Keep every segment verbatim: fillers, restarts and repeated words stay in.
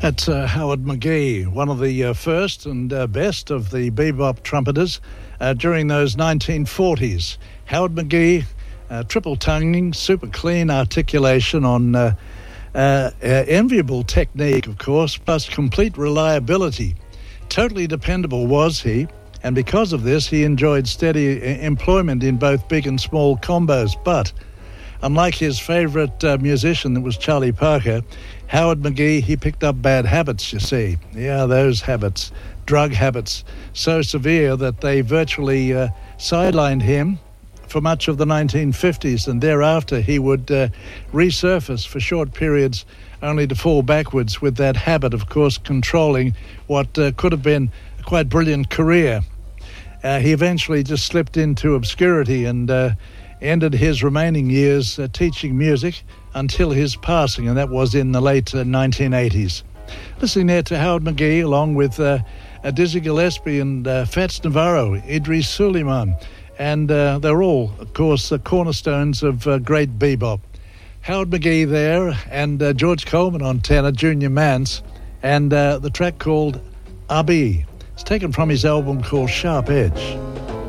That's uh, Howard McGhee, one of the uh, first and uh, best of the bebop trumpeters uh, during those nineteen forties. Howard McGhee, uh, triple tonguing, super clean articulation on uh, uh, uh, enviable technique, of course, plus complete reliability. Totally dependable was he, and because of this, he enjoyed steady uh, employment in both big and small combos. But unlike his favourite uh, musician, that was Charlie Parker, Howard McGhee, he picked up bad habits, you see. Yeah, those habits, drug habits, so severe that they virtually uh, sidelined him for much of the nineteen fifties, and thereafter he would uh, resurface for short periods only to fall backwards, with that habit, of course, controlling what uh, could have been a quite brilliant career. Uh, he eventually just slipped into obscurity and uh, ended his remaining years uh, teaching music until his passing, and that was in the late uh, nineteen eighties. Listening there to Howard McGhee, along with uh, uh, Dizzy Gillespie and uh, Fats Navarro, Idris Suleiman, and uh, they're all, of course, the cornerstones of uh, great bebop. Howard McGhee there, and uh, George Coleman on tenor, Junior Mance, and uh, the track called Abi. It's taken from his album called Sharp Edge.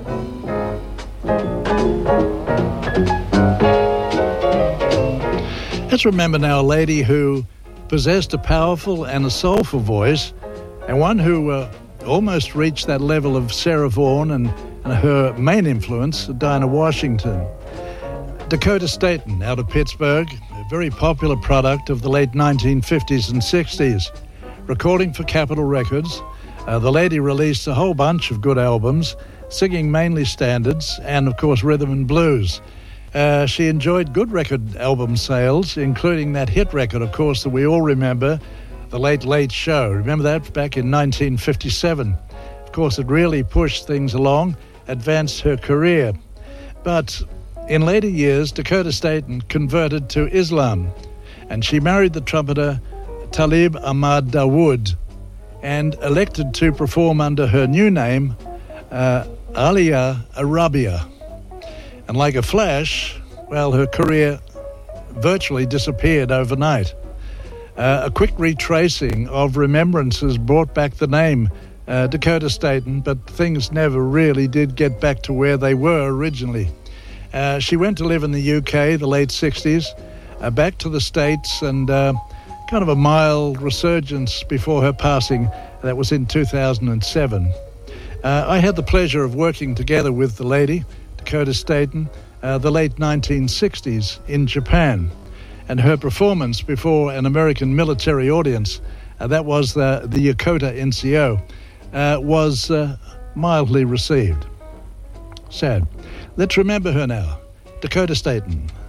Let's remember now a lady who possessed a powerful and a soulful voice, and one who uh, almost reached that level of Sarah Vaughan and, and her main influence, Dinah Washington. Dakota Staton, out of Pittsburgh, a very popular product of the late nineteen fifties and sixties. Recording for Capitol Records, uh, the lady released a whole bunch of good albums, singing mainly standards and, of course, rhythm and blues. Uh, she enjoyed good record album sales, including that hit record, of course, that we all remember, The Late Late Show. Remember that back in nineteen fifty-seven. Of course, it really pushed things along, advanced her career. But in later years, Dakota Staton converted to Islam, and she married the trumpeter Talib Ahmad Dawood and elected to perform under her new name, uh, Aliyah Arabia. And like a flash, well, her career virtually disappeared overnight. Uh, a quick retracing of remembrances brought back the name uh, Dakota Staton, but things never really did get back to where they were originally. Uh, she went to live in the U K, the late sixties, uh, back to the States, and uh, kind of a mild resurgence before her passing. That was in two thousand seven. Uh, I had the pleasure of working together with the lady, Dakota Staton, uh, the late nineteen sixties in Japan, and her performance before an American military audience, uh, that was the, the Yokota N C O, uh, was uh, mildly received. Sad. Let's remember her now, Dakota Staton.